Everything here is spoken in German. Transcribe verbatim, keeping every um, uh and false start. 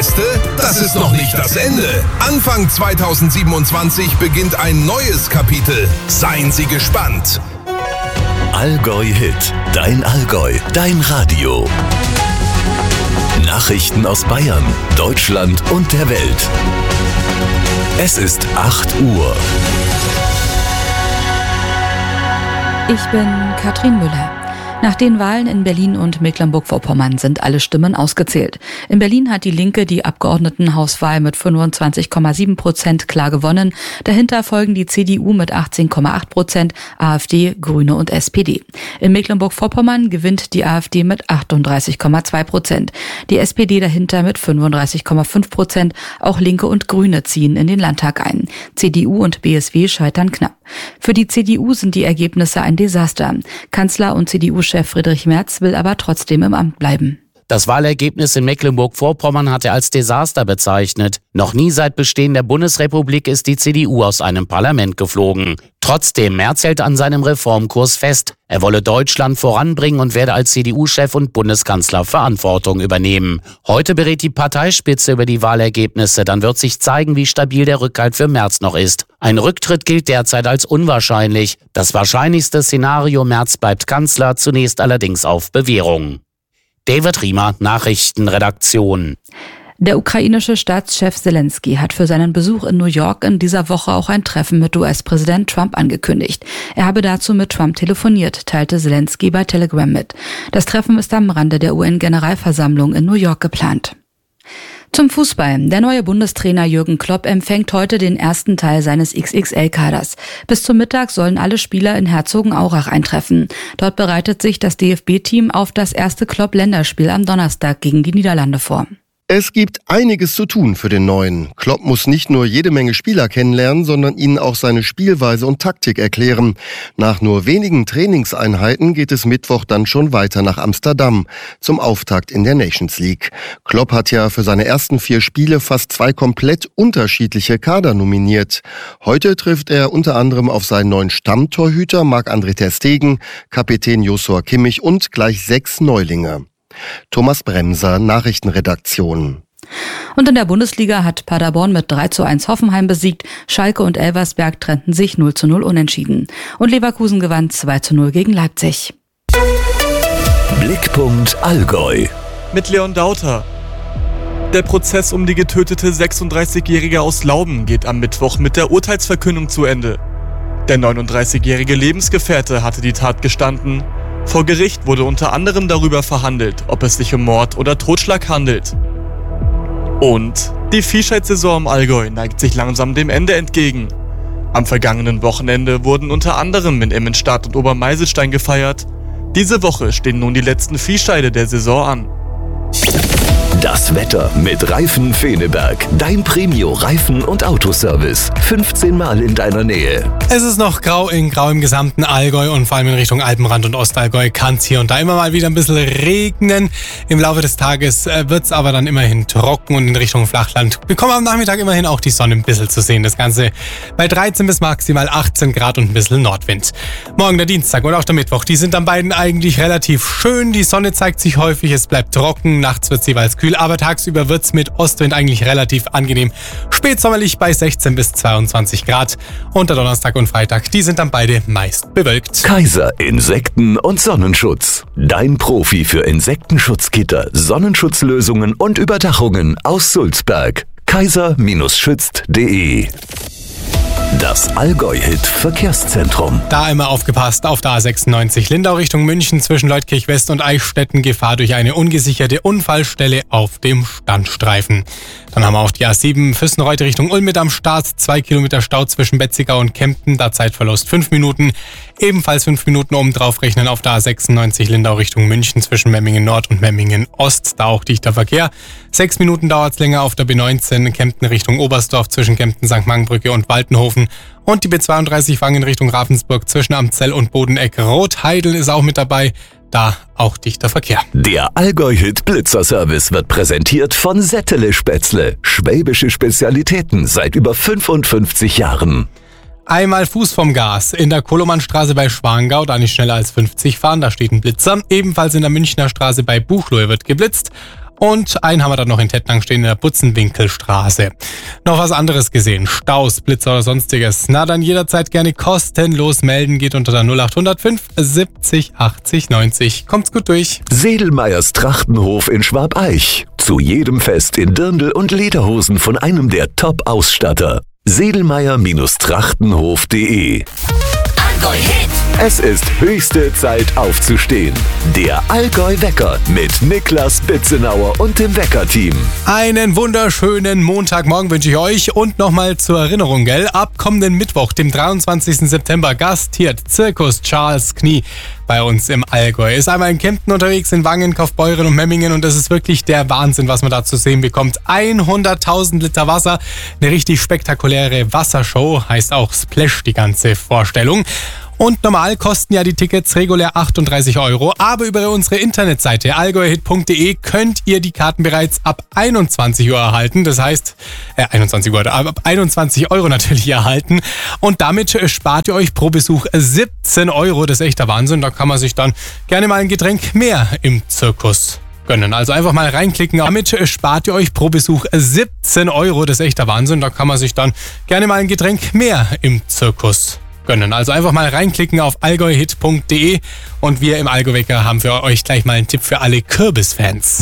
Proteste? Das ist noch nicht das Ende. Anfang zweitausendsiebenundzwanzig beginnt ein neues Kapitel. Seien Sie gespannt. Allgäu Hit, dein Allgäu, dein Radio. Nachrichten aus Bayern, Deutschland und der Welt. Es ist acht Uhr. Ich bin Katrin Müller. Nach den Wahlen in Berlin und Mecklenburg-Vorpommern sind alle Stimmen ausgezählt. In Berlin hat die Linke die Abgeordnetenhauswahl mit fünfundzwanzig Komma sieben Prozent klar gewonnen. Dahinter folgen die C D U mit achtzehn Komma acht Prozent, AfD, Grüne und S P D. In Mecklenburg-Vorpommern gewinnt die AfD mit achtunddreißig Komma zwei Prozent. Die S P D dahinter mit fünfunddreißig Komma fünf Prozent. Auch Linke und Grüne ziehen in den Landtag ein. C D U und B S W scheitern knapp. Für die C D U sind die Ergebnisse ein Desaster. Kanzler und C D U-Chef Friedrich Merz will aber trotzdem im Amt bleiben. Das Wahlergebnis in Mecklenburg-Vorpommern hat er als Desaster bezeichnet. Noch nie seit Bestehen der Bundesrepublik ist die C D U aus einem Parlament geflogen. Trotzdem, Merz hält an seinem Reformkurs fest. Er wolle Deutschland voranbringen und werde als C D U-Chef und Bundeskanzler Verantwortung übernehmen. Heute berät die Parteispitze über die Wahlergebnisse. Dann wird sich zeigen, wie stabil der Rückhalt für Merz noch ist. Ein Rücktritt gilt derzeit als unwahrscheinlich. Das wahrscheinlichste Szenario: Merz bleibt Kanzler, zunächst allerdings auf Bewährung. David Riemer, Nachrichtenredaktion. Der ukrainische Staatschef Zelensky hat für seinen Besuch in New York in dieser Woche auch ein Treffen mit U S-Präsident Trump angekündigt. Er habe dazu mit Trump telefoniert, teilte Zelensky bei Telegram mit. Das Treffen ist am Rande der U N-Generalversammlung in New York geplant. Zum Fußball. Der neue Bundestrainer Jürgen Klopp empfängt heute den ersten Teil seines X X L-Kaders. Bis zum Mittag sollen alle Spieler in Herzogenaurach eintreffen. Dort bereitet sich das D F B-Team auf das erste Klopp-Länderspiel am Donnerstag gegen die Niederlande vor. Es gibt einiges zu tun für den Neuen. Klopp muss nicht nur jede Menge Spieler kennenlernen, sondern ihnen auch seine Spielweise und Taktik erklären. Nach nur wenigen Trainingseinheiten geht es Mittwoch dann schon weiter nach Amsterdam zum Auftakt in der Nations League. Klopp hat ja für seine ersten vier Spiele fast zwei komplett unterschiedliche Kader nominiert. Heute trifft er unter anderem auf seinen neuen Stammtorhüter Marc-André ter Stegen, Kapitän Joshua Kimmich und gleich sechs Neulinge. Thomas Bremser, Nachrichtenredaktion. Und in der Bundesliga hat Paderborn mit drei zu eins Hoffenheim besiegt. Schalke und Elversberg trennten sich null zu null unentschieden. Und Leverkusen gewann zwei zu null gegen Leipzig. Blickpunkt Allgäu. Mit Leon Dauter. Der Prozess um die getötete sechsunddreißigjährige aus Lauben geht am Mittwoch mit der Urteilsverkündung zu Ende. Der neununddreißigjährige Lebensgefährte hatte die Tat gestanden. Vor Gericht wurde unter anderem darüber verhandelt, ob es sich um Mord oder Totschlag handelt. Und die Viehscheidsaison im Allgäu neigt sich langsam dem Ende entgegen. Am vergangenen Wochenende wurden unter anderem in Immenstadt und Obermeiselstein gefeiert. Diese Woche stehen nun die letzten Viehscheide der Saison an. Das Wetter mit Reifen Feneberg. Dein Premio-Reifen- und Autoservice. fünfzehn Mal in deiner Nähe. Es ist noch grau in grau im gesamten Allgäu und vor allem in Richtung Alpenrand und Ostallgäu kann es hier und da immer mal wieder ein bisschen regnen. Im Laufe des Tages wird es aber dann immerhin trocken und in Richtung Flachland bekommen wir am Nachmittag immerhin auch die Sonne ein bisschen zu sehen. Das Ganze bei dreizehn bis maximal achtzehn Grad und ein bisschen Nordwind. Morgen der Dienstag und auch der Mittwoch, die sind dann beiden eigentlich relativ schön. Die Sonne zeigt sich häufig, es bleibt trocken, nachts wird es jeweils kühl, aber tagsüber wird es mit Ostwind eigentlich relativ angenehm. Spätsommerlich bei sechzehn bis zweiundzwanzig Grad. Und der Donnerstag und Freitag, die sind dann beide meist bewölkt. Kaiser Insekten- und Sonnenschutz. Dein Profi für Insektenschutzgitter, Sonnenschutzlösungen und Überdachungen aus Sulzberg. kaiser schützt punkt de. Das Allgäu-Hit-Verkehrszentrum. Da immer aufgepasst auf der A sechsundneunzig Lindau Richtung München zwischen Leutkirch West und Eichstätten. Gefahr durch eine ungesicherte Unfallstelle auf dem Standstreifen. Dann haben wir auch die A sieben Füssenreuth Richtung Ulm mit am Start. Zwei Kilometer Stau zwischen Betzigau und Kempten. Da Zeitverlust fünf Minuten. Ebenfalls fünf Minuten oben drauf rechnen auf der A sechsundneunzig Lindau Richtung München zwischen Memmingen Nord und Memmingen Ost. Da auch dichter Verkehr. Sechs Minuten dauert es länger auf der B neunzehn Kempten Richtung Oberstdorf zwischen Kempten Sankt Markenbrücke und Waltenhofen. Und die B zweiunddreißig Wangen Richtung Ravensburg zwischen Amzell und Bodeneck. Rotheidel ist auch mit dabei. Da auch dichter Verkehr. Der Allgäu-Hit Blitzerservice wird präsentiert von Settele Spätzle. Schwäbische Spezialitäten seit über fünfundfünfzig Jahren. Einmal Fuß vom Gas. In der Kolomannstraße bei Schwangau, da nicht schneller als fünfzig fahren, da steht ein Blitzer. Ebenfalls in der Münchner Straße bei Buchloe wird geblitzt. Und einen haben wir dann noch in Tettnang stehen in der Butzenwinkelstraße. Noch was anderes gesehen, Staus, Blitzer oder sonstiges. Na dann jederzeit gerne kostenlos melden, geht unter der null acht null fünf siebzig achtzig neunzig. Kommt's gut durch. Sedelmeyers Trachtenhof in Schwabeich. Zu jedem Fest in Dirndl und Lederhosen von einem der Top-Ausstatter. sedelmeyer Trachtenhof punkt de. Es ist höchste Zeit aufzustehen. Der Allgäu-Wecker mit Niklas Bitzenauer und dem Wecker-Team. Einen wunderschönen Montagmorgen wünsche ich euch und nochmal zur Erinnerung, gell? Ab kommenden Mittwoch, dem dreiundzwanzigsten September, gastiert Zirkus Charles Knie bei uns im Allgäu. Ist einmal in Kempten unterwegs, in Wangen, Kaufbeuren und Memmingen und das ist wirklich der Wahnsinn, was man da zu sehen bekommt. hunderttausend Liter Wasser, eine richtig spektakuläre Wassershow, heißt auch Splash die ganze Vorstellung. Und normal kosten ja die Tickets regulär achtunddreißig Euro, aber über unsere Internetseite allgäuhit punkt de könnt ihr die Karten bereits ab einundzwanzig Uhr erhalten. Das heißt, äh, einundzwanzig Uhr, ab einundzwanzig Euro natürlich erhalten. Und damit spart ihr euch pro Besuch siebzehn Euro. Das ist echter Wahnsinn. Da kann man sich dann gerne mal ein Getränk mehr im Zirkus gönnen. Also einfach mal reinklicken. Damit spart ihr euch pro Besuch siebzehn Euro. Das ist echter Wahnsinn. Da kann man sich dann gerne mal ein Getränk mehr im Zirkus gönnen. Also einfach mal reinklicken auf allgäuhit punkt de und wir im Allgäu-Wecker haben für euch gleich mal einen Tipp für alle Kürbisfans.